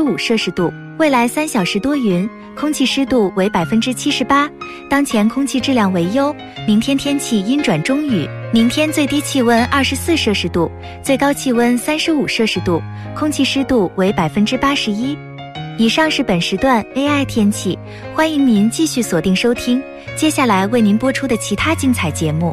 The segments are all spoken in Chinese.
35摄氏度，未来3小时多云，空气湿度为78%，当前空气质量为优，明天天气阴转中雨，明天最低气温24摄氏度，最高气温35摄氏度，空气湿度为81%。以上是本时段 AI 天气，欢迎您继续锁定收听，接下来为您播出的其他精彩节目。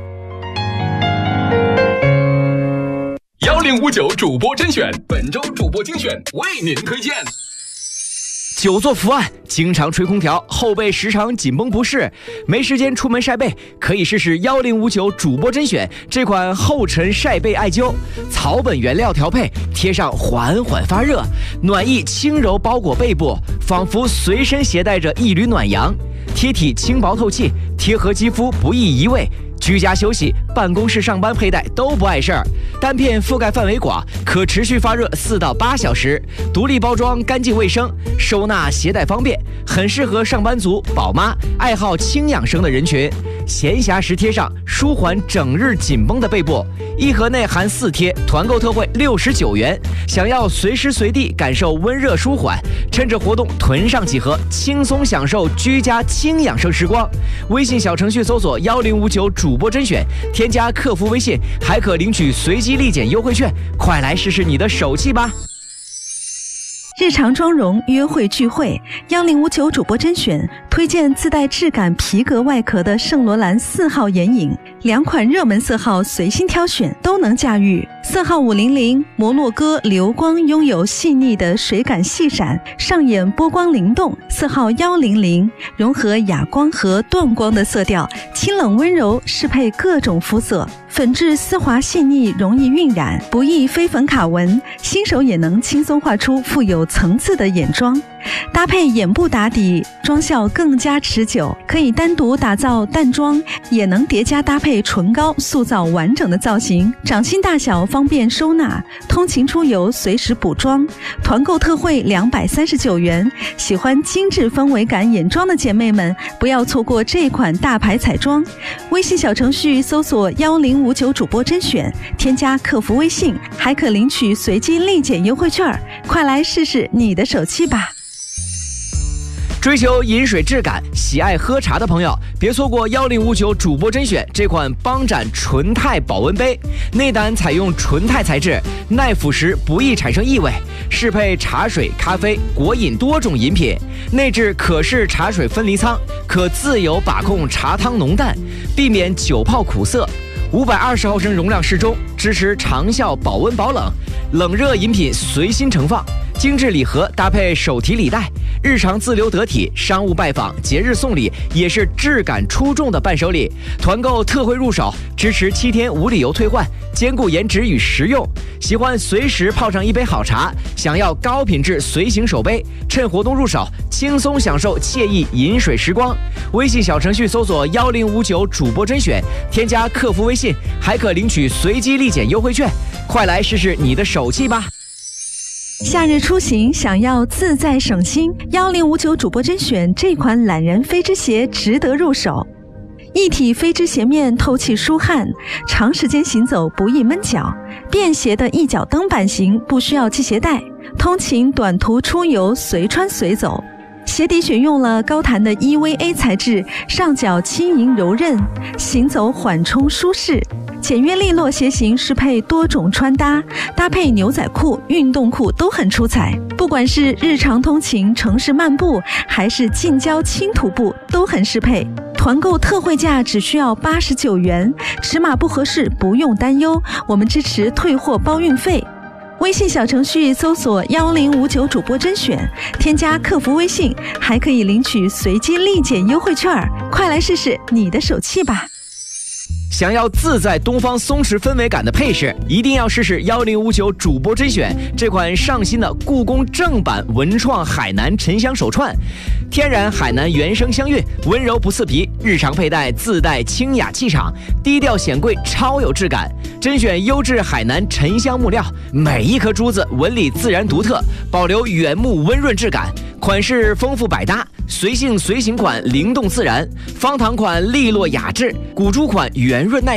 1059主播甄选，本周主播精选为您推荐。 久坐伏案，经常吹空调，后背时常紧绷不适，没时间出门晒背，可以试试1059主播甄选这款后尘晒背艾灸，草本原料调配，贴上缓缓发热，暖意轻柔包裹背部，仿佛随身携带着一缕暖阳，贴体轻薄透气，贴合肌肤不易移位。居家休息、办公室上班佩戴都不碍事儿，单片覆盖范围广，可持续发热4到8小时，独立包装干净卫生，收纳携带方便，很适合上班族、宝妈、爱好轻养生的人群。闲暇时贴上，舒缓整日紧绷的背部。一盒内含4贴，团购特惠69元。想要随时随地感受温热舒缓，趁着活动囤上几盒，轻松享受居家轻养生时光。微信小程序搜索1059主播甄选，添加客服微信，还可领取随机立减优惠券，快来试试你的手气吧！ 日常妆容约会聚会，1059主播甄选推荐自带质感皮革外壳的圣罗兰4号眼影，2款热门色号随心挑选，都能驾驭。色号500摩洛哥流光拥有细腻的水感细闪，上眼波光灵动。色号100融合哑光和断光的色调，清冷温柔，适配各种肤色。粉质丝滑细腻，容易晕染，不易飞粉卡纹，新手也能轻松画出富有层次的眼妆。搭配眼部打底，妆效更加持久，可以单独打造淡妆，也能叠加搭配唇膏，塑造完整的造型。掌心大小方便收纳，通勤出游随时补妆。团购特惠239元，喜欢精致氛围感眼妆的姐妹们，不要错过这款大牌彩妆。微信小程序搜索1059主播甄选，添加客服微信，还可领取随机立减优惠券，快来试试你的手气吧！ 追求饮水质感、喜爱喝茶的朋友，别错过1059主播甄选这款邦展纯钛保温杯。内胆采用纯钛材质，耐腐蚀，不易产生异味，适配茶水、咖啡、果饮多种饮品。内置可视茶水分离仓，可自由把控茶汤浓淡，避免久泡苦涩。520毫升容量适中，支持长效保温保冷，冷热饮品随心盛放。精致礼盒搭配手提礼袋，日常自留得体，商务拜访、节日送礼也是质感出众的伴手礼。团购特惠入手，支持7天无理由退换，兼顾颜值与实用。喜欢随时泡上一杯好茶，想要高品质随行手杯，趁活动入手，轻松享受惬意饮水时光。微信小程序搜索1059主播甄选，添加客服微信，还可领取随机立减优惠券，快来试试你的手气吧！ 夏日出行想要自在省心，1059主播甄选这款懒人飞织鞋值得入手。一体飞织鞋面透气舒汗，长时间行走不易闷脚，便携的一脚蹬版型，不需要系鞋带，通勤短途出游随穿随走。鞋底选用了高弹的 EVA 材质，上脚轻盈柔韧，行走缓冲舒适。简约利落鞋型适配多种穿搭，搭配牛仔裤、运动裤都很出彩。不管是日常通勤、城市漫步，还是近郊轻徒步，都很适配。团购特惠价只需要89元，尺码不合适不用担忧，我们支持退货包运费。微信小程序搜索1059主播甄选，添加客服微信，还可以领取随机立减优惠券，快来试试你的手气吧！ 想要自在东方松弛氛围感的配饰，一定要试试1059主播甄选这款上新的故宫正版文创海南沉香手串，天然海南原生香韵，温柔不刺皮，日常佩戴自带清雅气场，低调显贵，超有质感。甄选优质海南沉香木料，每一颗珠子纹理自然独特，保留原木温润质感，款式丰富百搭，随性随行款灵动自然，方糖款利落雅致，古珠款圆润耐看，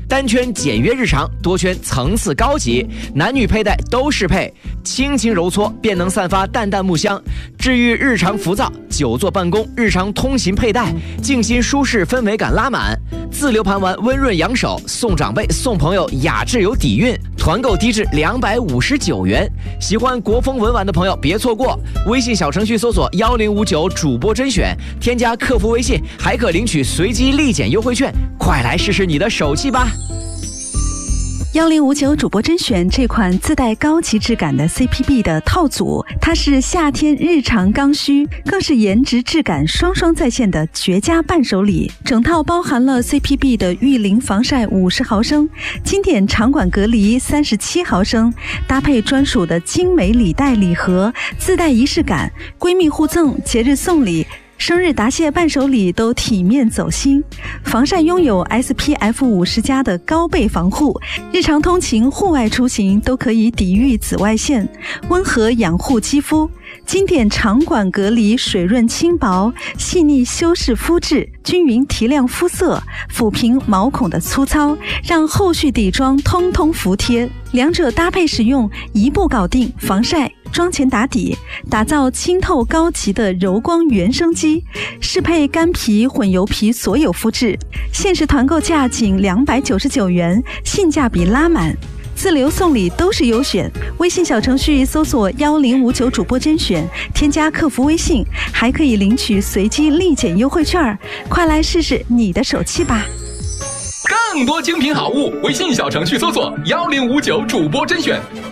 单圈简约日常，多圈层次高级，男女佩戴都适配，轻轻揉搓便能散发淡淡木香，治愈日常浮躁，久坐办公、日常通勤佩戴，静心舒适，氛围感拉满。自流盘丸温润养手，送长辈送朋友雅致有底蕴，团购低至259元。喜欢国风文玩的朋友别错过，微信小程序搜索1059主播甄选，添加客服微信还可领取随机立减优惠券，快来试试你的手气吧。 1059主播甄选这款自带高级质感的 CPB 的套组，它是夏天日常刚需，更是颜值质感双双在线的绝佳伴手礼。整套包含了 CPB 的御淋防晒50毫升，经典场馆隔离37毫升，搭配专属的精美礼袋礼盒，自带仪式感，闺蜜互赠，节日送礼，生日答谢伴手礼都体面走心。防晒拥有 SPF 50+的高倍防护，日常通勤、户外出行都可以抵御紫外线，温和养护肌肤。经典场馆隔离，水润轻薄，细腻修饰肤质，均匀提亮肤色，抚平毛孔的粗糙，让后续底妆通通服帖。两者搭配使用，一步搞定防晒、妆前打底，打造清透高级的柔光原生肌，适配干皮、混油皮所有肤质。限时团购价仅299元，性价比拉满。自留送礼都是优选，微信小程序搜索1059主播甄选，添加客服微信，还可以领取随机立减优惠券，快来试试你的手气吧！ 更多精品好物，微信小程序搜索1059主播甄选。